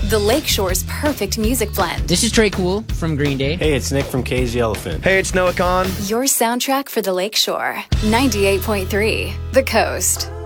the Lakeshore's perfect music blend. This is Trey Cool from Green Day. Hey, it's Nick from Crazy Elephant. Hey, it's Noah Kahn. Your soundtrack for the Lakeshore. 98.3 The Coast.